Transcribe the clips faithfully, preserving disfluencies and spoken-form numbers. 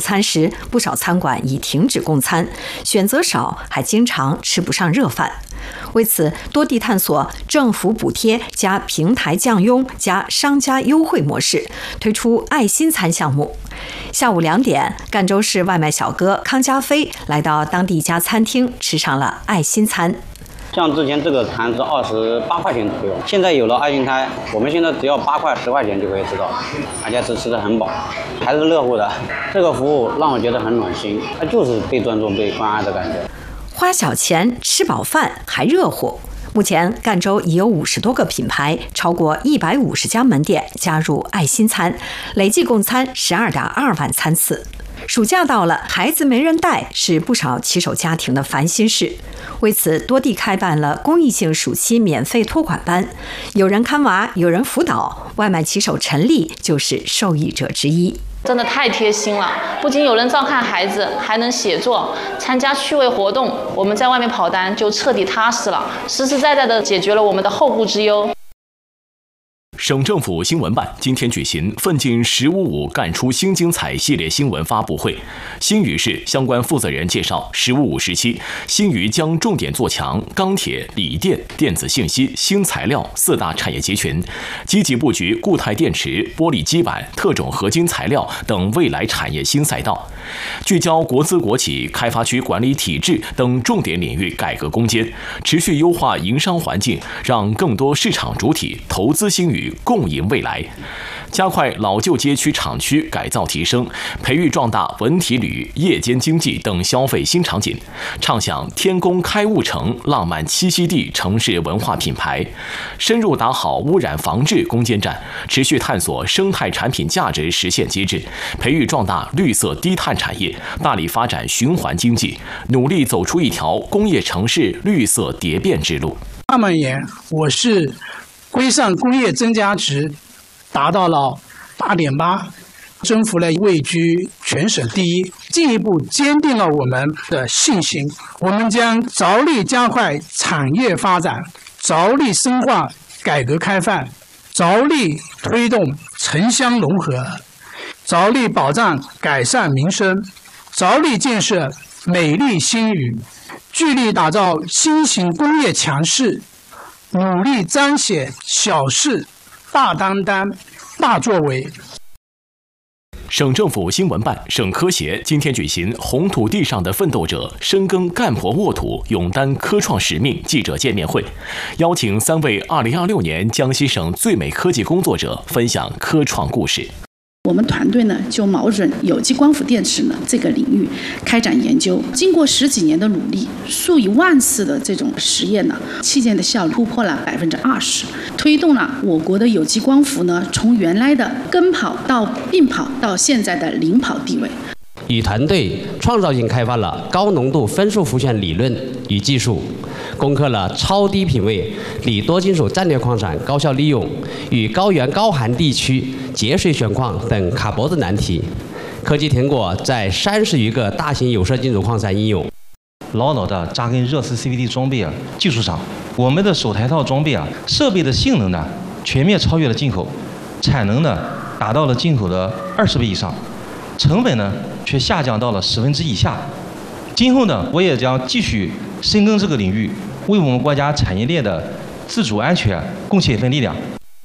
餐时，不少餐馆已停止供餐，选择少，还经常吃不上热饭。为此，多地探索政府补贴加平台降佣加商家优惠模式，推出爱心餐项目。下午两点，赣州市外卖小哥康家飞来到当地一家餐厅，吃上了爱心餐。 像之前这个餐是二十八块钱左右，现在有了爱心餐，我们现在只要八块十块钱就可以吃到，大家吃吃得很饱，还是热乎的。这个服务让我觉得很暖心，它就是被尊重、被关爱的感觉。 花小钱吃饱饭还热乎。目前，赣州已有五十多个品牌，超过一百五十家门店加入爱心餐，累计供餐十二点二万餐次。暑假到了，孩子没人带是不少骑手家庭的烦心事。为此，多地开办了公益性暑期免费托管班，有人看娃，有人辅导。外卖骑手陈丽就是受益者之一。 真的太贴心了，不仅有人照看孩子，还能写作、参加趣味活动，我们在外面跑单就彻底踏实了，实实在在地解决了我们的后顾之忧。 省政府新闻办今天举行“奋进十五五干出新精彩”系列新闻发布会。新余市相关负责人介绍，“十五五”时期，新余将重点做强钢铁、锂电、电子信息、新材料四大产业集群，积极布局固态电池、玻璃基板、特种合金材料等未来产业新赛道，聚焦国资国企、开发区管理体制等重点领域改革攻坚，持续优化营商环境，让更多市场主体投资新余，共赢未来。加快老旧街区厂区改造提升，培育壮大文体旅、夜间经济等消费新场景，畅想天宫开物城、浪漫栖息地城市文化品牌，深入打好污染防治攻坚战，持续探索生态产品价值实现机制，培育壮大绿色低碳产业，大力发展循环经济，努力走出一条工业城市绿色蝶变之路。 那么言，我是规上工业增加值达到了 八点八， 征服了位居全省第一，进一步坚定了我们的信心。我们将着力加快产业发展，着力深化改革开放，着力推动城乡融合，着力保障改善民生，着力建设美丽新余，聚力打造新型工业强市，努力彰显小事大担当、大作为。 省政府新闻办、省科协今天举行“红土地上的奋斗者，深耕干婆沃土，勇担科创使命”记者见面会，邀请三位二零二六年江西省最美科技工作者分享科创故事。 我们团队呢就瞄准有机光伏电池呢这个领域开展研究，经过十几年的努力，数以万次的这种实验呢，器件的效率突破了百分之二十，推动了我国的有机光伏呢从原来的跟跑到并跑到现在的领跑地位。 与团队创造性开发了高浓度分数浮选理论与技术，攻克了超低品位锂多金属战略矿产高效利用与高原高寒地区节水选矿等卡脖子难题，科技成果在三十余个大型有色金属矿产应用。 牢牢地扎根热磁 C V D 装备啊技术上，我们的首台套装备啊设备的性能呢全面超越了进口，产能呢达到了进口的二十倍以上，成本呢却下降到了十分之以下。今后呢，我也将继续深耕这个领域，为我们国家产业链的自主安全贡献一份力量。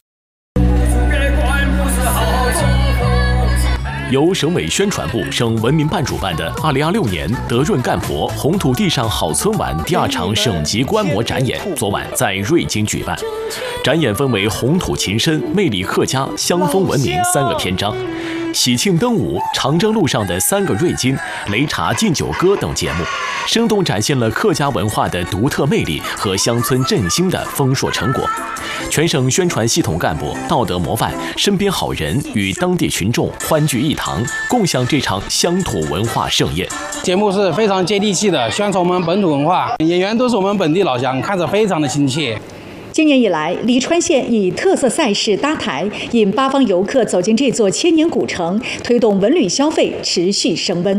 由省委宣传部、省文明办主办的二零二六年德润干婆红土地上好村晚第二场省级观摩展演，昨晚在瑞金举办。展演分为红土情深、魅力客家、乡风文明三个篇章。喜庆登武、长征路上的三个瑞金、擂茶敬酒歌等节目，生动展现了客家文化的独特魅力和乡村振兴的丰硕成果。全省宣传系统干部、道德模范、身边好人与当地群众欢聚一堂，共享这场乡土文化盛宴。 节目是非常接地气的，宣传我们本土文化，演员都是我们本地老乡，看着非常的亲切。 今年以来，黎川县以特色赛事搭台，引八方游客走进这座千年古城，推动文旅消费持续升温。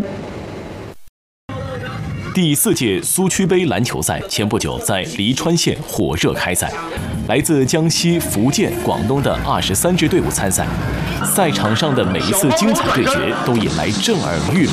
第四届苏区杯篮球赛前不久在黎川县火热开赛，来自江西、福建、广东的二十三支队伍参赛。赛场上的每一次精彩对决都引来震耳欲聋